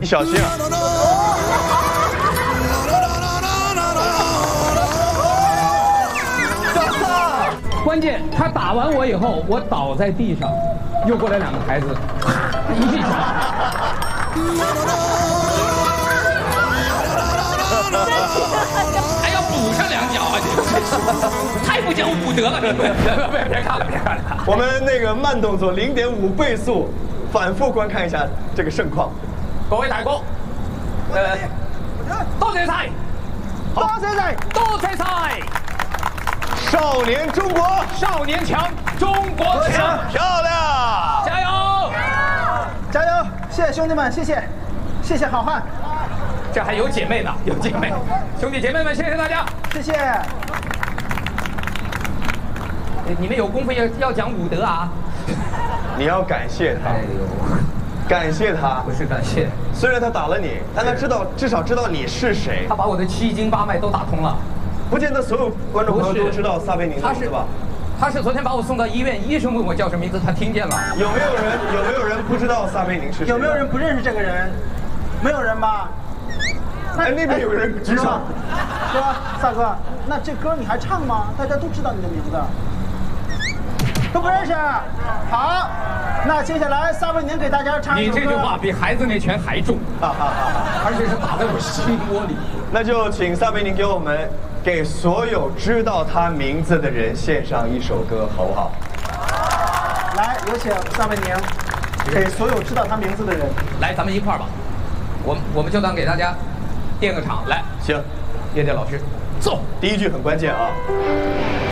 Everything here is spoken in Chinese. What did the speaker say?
你小心啊！ 关键他打完我以后，我倒在地上，又过来两个孩子，一记拳。还要补上两脚啊！你太不讲武德了！别看了，别看了。 我们那个慢动作0.5倍速，反复观看一下这个盛况。 各位大哥，多謝晒，多謝晒，多謝晒！ 少年中国， 少年强，中国强， 漂亮！ 加油！ 加油！谢谢兄弟们，谢谢，谢谢好汉。 这还有姐妹呢，有姐妹，兄弟姐妹们，谢谢大家， 谢谢。 你们有功夫要讲武德啊！ 你要感谢他，感谢他， 不是感谢。 虽然他打了你，但他至少知道你是谁。 他把我的7经8脉都打通了。 不见得所有观众朋友都知道撒贝宁的名字吧？ 他是昨天把我送到医院，医生问我叫什么名字，他听见了。 有没有人不知道撒贝宁是谁？ 有没有人不认识这个人？没有人吧？ 哎，那边有个人举手。 哥，萨哥，那这歌你还唱吗？大家都知道你的名字，都不认识。好，那接下来撒贝宁给大家唱一首歌。 你这句话比孩子那拳还重，而且是打在我心窝里。 那就请撒贝宁给我们给所有知道他名字的人献上一首歌，好不好？ 来，有请撒贝宁给所有知道他名字的人。 来，咱们一块儿吧。我们就当给大家垫个场。来， 行， 叶老师，走。 第一句很关键啊。